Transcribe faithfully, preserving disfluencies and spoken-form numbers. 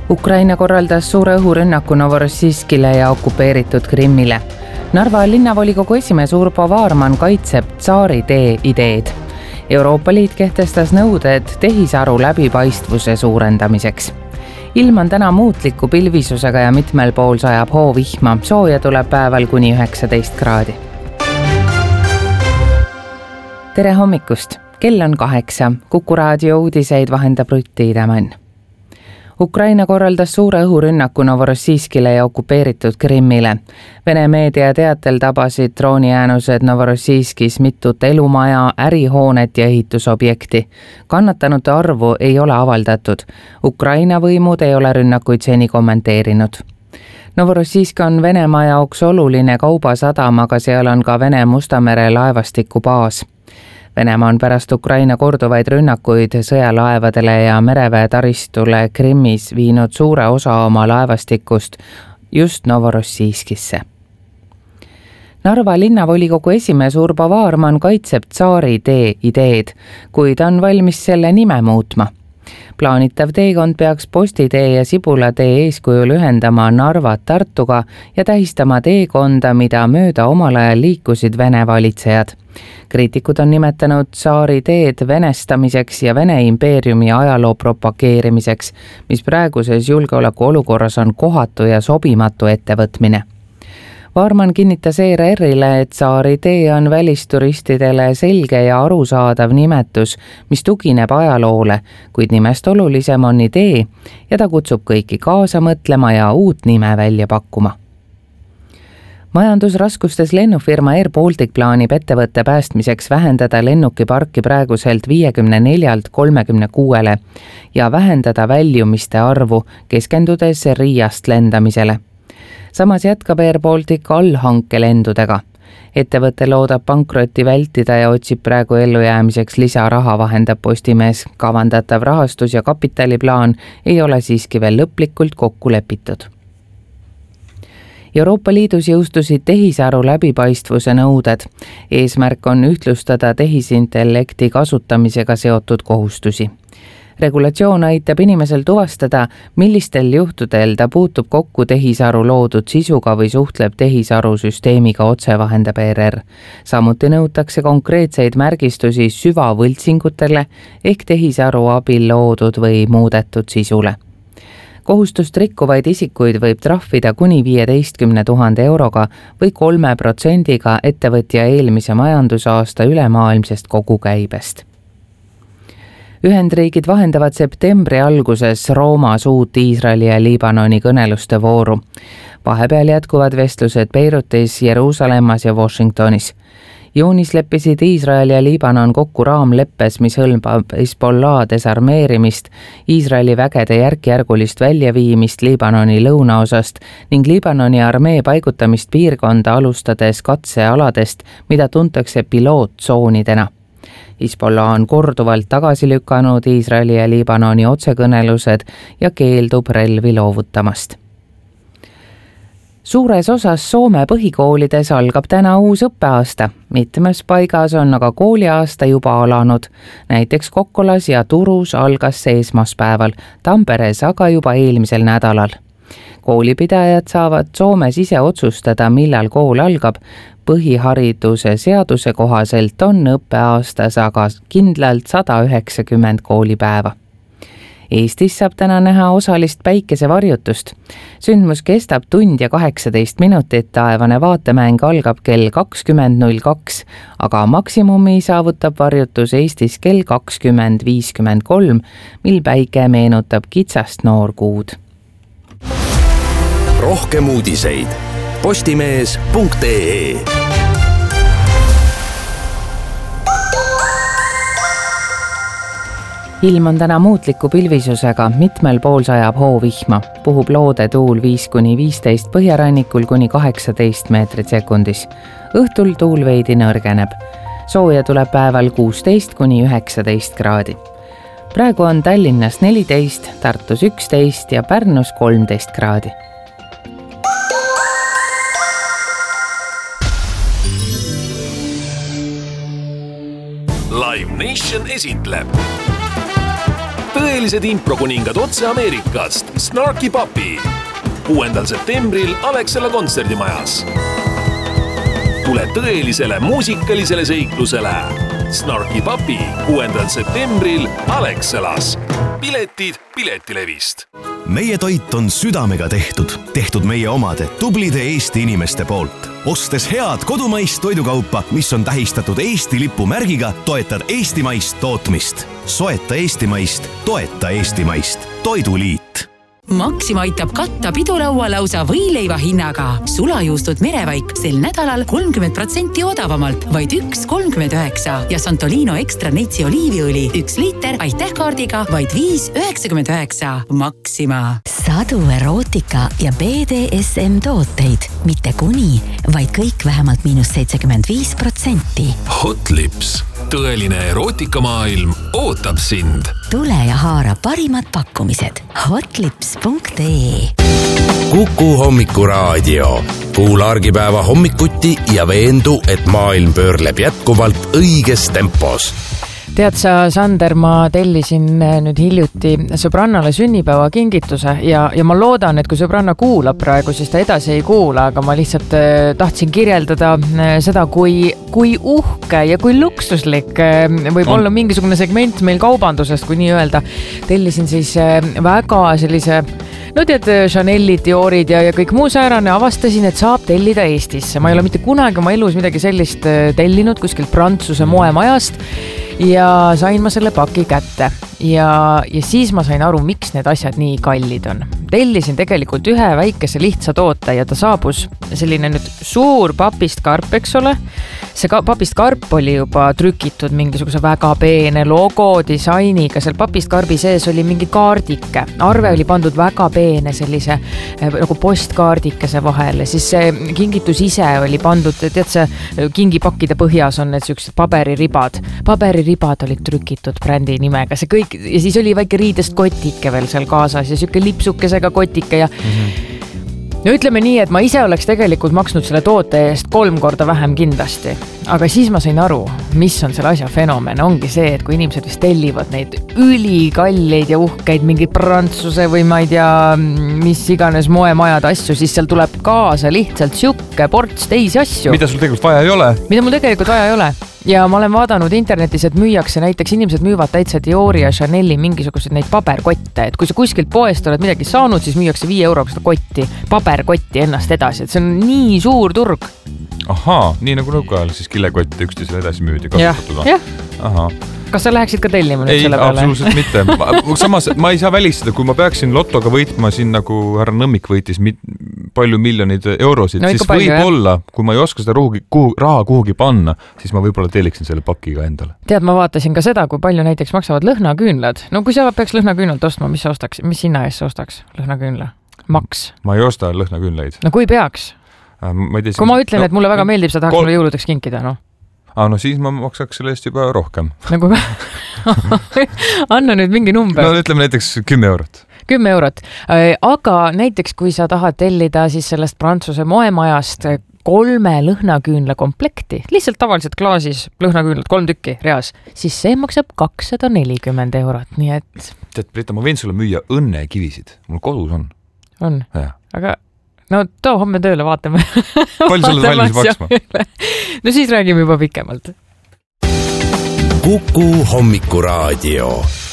Ukraina korraldas suure õhurünnaku Novorossijskile ja okupeeritud Krimmile. Narva linnavolikogu esimees Urpo Vaarman kaitseb tsaari tee ideed. Euroopa Liit kehtestas nõuded tehisaru läbipaistvuse suurendamiseks. Ilm on täna muutliku pilvisusega ja mitmel pool sajab hoovihma. Sooja tuleb päeval kuni üheksateist kraadi. Tere hommikust! Kell on kaheksa. Kuku raadio uudiseid vahendab Rutti Idemann. Ukraina korraldas suure õhurünnaku Novorossijskile ja okupeeritud Krimmile. Vene meedia teatel tabasid drooniäänused Novorossijskis mitut elumaja, ärihoonet ja ehitusobjekti. Kannatanute arvu ei ole avaldatud. Ukraina võimud ei ole rünnakuid seni kommenteerinud. Novorossijsk on Venemaa jaoks oluline kaubasadam, aga seal on ka Vene Mustamere laevastiku baas. Venemaa on pärast Ukraina korduvaid rünnakuid sõjalaevadele ja mereväe taristule Krimmis viinud suure osa oma laevastikust just Novorossijskisse. Narva linnavolikogu esimees Urpo Vaarman kaitseb tsaari tee ideed, kuid on valmis selle nime muutma. Plaanitav teekond peaks Postitee ja Sibulatee eeskujul ühendama Narvat Tartuga ja tähistama teekonda, mida mööda omal ajal liikusid Vene valitsejad. Kriitikud on nimetanud tsaari teed venestamiseks ja Vene impeeriumi ajaloo propageerimiseks, mis praeguses julgeoleku olukorras on kohatu ja sobimatu ettevõtmine. Vaarman kinnitas E R R-ile, et tsaari tee on välisturistidele selge ja arusaadav nimetus, mis tugineb ajaloole, kuid nimest olulisem on idee ja ta kutsub kõiki kaasa mõtlema ja uut nime välja pakkuma. Majandusraskustes lennufirma Air Baltic plaanib ettevõtte päästmiseks vähendada lennukiparki praeguselt viiekümne neljalt kolmekümne kuuele ja vähendada väljumiste arvu, keskendudes Riiast lendamisele. Samas jätkab Air Baltic allhankelendudega. Ettevõte loodab pankrotti vältida ja otsib praegu ellujäämiseks lisaraha, vahendab Postimees. Kavandatav rahastus ja kapitaliplaan ei ole siiski veel lõplikult kokku lepitud. Euroopa Liidus jõustusid tehisaru läbipaistvuse nõuded. Eesmärk on ühtlustada tehisintellekti kasutamisega seotud kohustusi. Regulatsioon aitab inimesel tuvastada, millistel juhtudel ta puutub kokku tehisaru loodud sisuga või suhtleb tehisaru süsteemiga otse, vahendab E R R. Samuti nõutakse konkreetseid märgistusi süvavõltsingutele ehk tehisaru abil loodud või muudetud sisule. Kohustust rikkuvaid isikuid võib trahvida kuni viieteistkümne tuhande euroga või kolme protsendiga ettevõtja eelmise majandusaasta ülemaailmsest kogukäibest. Ühendriigid vahendavad septembri alguses Roomas uut Iisraeli ja Liibanoni kõneluste vooru. Vahepeal jätkuvad vestlused Beirutis, Jeruusalemmas ja Washingtonis. Juunis leppisid Iisrael ja Liibanon kokku raamleppes, mis hõlmab Hezbollah desarmeerimist, Iisraeli vägede järk-järgulist väljaviimist Liibanoni lõunaosast ning Liibanoni armee paigutamist piirkonda alustades katsealadest, mida tuntakse pilootsoonidena. Hezbollah on korduvalt tagasi lükanud Iisraeli ja Liibanoni otsekõnelused ja keeldub relvi loovutamast. Suures osas Soome põhikoolides algab täna uus õppeaasta. Mitmes paigas on aga kooliaasta juba alanud. Näiteks Kokkolas ja Turus algas see esmaspäeval, Tamperes aga juba eelmisel nädalal. Koolipidajad saavad Soomes ise otsustada, millal kool algab. Põhihariduse seaduse kohaselt on õppeaastas aga kindlalt sada üheksakümmend koolipäeva. Eestis saab täna näha osalist päikesevarjutust. Sündmus kestab tund ja kaheksateist minutit, taevane vaatemäng algab kell kakskümmend null kaks, aga maksimumi saavutab varjutus Eestis kell kakskümmend viiskümmend kolm, mil päike meenutab kitsast noorkuud. Rohkem uudiseid postimees punkt ee. Ilm on täna muutliku pilvisusega, mitmel pool sajab hoovihma. Puhub loode tuul viis kuni viisteist, põhjarannikul kuni kaheksateist meetrit sekundis. Õhtul tuul veidi nõrgeneb. Sooja tuleb päeval kuusteist kuni üheksateist kraadi. Praegu on Tallinnas neliteist, Tartus üksteist ja Pärnus kolmteist kraadi. Live Nation esitleb tõelised improkuningad otse Ameerikast. Snarky Puppy. kuuendal septembril Alexela kontserdimajas. Tule tõelisele muusikalisele seiklusele. Snarky Puppy kuuendal septembril Alexelas. Piletid Piletilevist. Meie toit on südamega tehtud, tehtud meie omade tublide Eesti inimeste poolt. Ostes head kodumaist toidukaupa, mis on tähistatud Eesti lipu märgiga, toetad eestimaist tootmist. Soeta eestimaist, toeta eestimaist. Toiduliit. Maxima aitab katta pidulaua lausa võileiva hinnaga. Sulajuustud merevaik sel nädalal kolmkümmend protsenti odavamalt, vaid üks kolmkümmend üheksa ja Santolino Extra Neitsi oliiviõli üks liiter aitähkaardiga vaid viis üheksakümmend üheksa. Maxima. Sadu erootika ja B D S M tooteid. Mitte kuni, vaid kõik vähemalt miinus seitsekümmend viis protsenti. Hot Lips. Tõeline erootikamaailm ootab sind. Tule ja haara parimad pakkumised. hotlips punkt ee. Kuku hommikuraadio. Kuula argipäeva hommikuti ja veendu, et maailm pöörleb jätkuvalt õiges tempos. Tead sa, Sander, ma tellisin nüüd hiljuti sõbrannale sünnipäeva kingituse ja, ja ma loodan, et kui sõbranna kuulab praegu, siis ta edasi ei kuula, aga ma lihtsalt tahtsin kirjeldada seda, kui, kui uhke ja kui luksuslik võib on. olla mingisugune segment meil kaubandusest, kui nii öelda. Tellisin siis väga sellise, no tead, Chanelid, Diorid ja, ja kõik muu säärane, avastasin, et saab tellida Eestisse. Ma ei ole mitte kunagi oma elus midagi sellist tellinud kuskilt Prantsuse moemajast ja sain ma selle paki kätte ja, ja siis ma sain aru, miks need asjad nii kallid on. Tellisin tegelikult ühe väikese lihtsa toote ja ta saabus selline nüüd suur papist karp, eks ole. See ka, papist karp oli juba trükitud mingisuguse väga peene logo disainiga. Seal papist karbi sees oli mingi kaardike. Arve oli pandud väga peene sellise nagu postkaardikese vahele. Siis see kingitus ise oli pandud, tead see kingipakkide põhjas on need sellised paberiribad. Paberiribad olid trükitud brändi nimega. See kõik, ja siis oli väike riidest kotike veel seal kaasas ja siuke lipsukesega kotike ja mm-hmm. No ütleme nii, et ma ise oleks tegelikult maksnud selle toote eest kolm korda vähem kindlasti. Aga siis ma sain aru, mis on selle asja fenomen. Ongi see, et kui inimesed vist tellivad neid ülikalleid ja uhkeid mingid Prantsuse või ma ei tea, mis iganes moemajad asju, siis seal tuleb kaasa lihtsalt siuke ports teisi asju. Mida sul tegelikult vaja ei ole? Mida mul tegelikult vaja ei ole. Ja ma olen vaadanud internetis, et müüakse näiteks inimesed müüvad täitsa Diori ja Chaneli mingisugused neid paberkotte, et kui sa kuskilt poest oled midagi saanud, siis müüakse viie euroga seda kotti, paberkotti ennast edasi, et see on nii suur turg. Ahaa, nii nagu nõukaajal siis killekott üksteisele edasi müüdi kasutatud. Jah, jah. Kas sa läheksid ka tellima nüüd ei, selle peale? Ei, absoluutselt mitte. Samas ma ei saa välistada, kui ma peaksin lotoga võitma siin nagu härra Nõmmik võitis mit, palju miljoneid eurosid, no, siis võib-olla, kui ma ei oska seda ruhugi, kuhu, raha kuhugi panna, siis ma võib-olla telliksin selle pakiga endale. Tead, ma vaatasin ka seda, kui palju näiteks maksavad lõhnaküünlad. No kui sa peaks lõhnaküünlalt ostma, mis sa ostaks? Mis hinna eest sa ostaks lõhnaküünla? Maks. Ma ei osta lõhnaküünlaid. No kui peaks? Ma ei tea, kui ma ütlen, no, et mulle väga meeldib, sa tahaks kol... mulle jõuludeks kinkida, no? Ah, no siis ma maksaks selle eest juba rohkem. Nagu anna nüüd mingi number. No ütleme näiteks kümme eurot. Kümme eurot. Aga näiteks kui sa tahad tellida siis sellest Prantsuse moemajast kolme lõhnaküünla komplekti, lihtsalt tavaliselt klaasis lõhnaküünlad, kolm tükki reas, siis see maksab kakssada nelikümmend eurot. Nii et... Tead, Brita, ma võin sulle müüa õnnekivisid. Mul kodus on. On? Ja. Aga... No too homme tööle, vaatame. Palju sulle valmis maksma? No siis räägime juba pikemalt. Kuku hommikuraadio.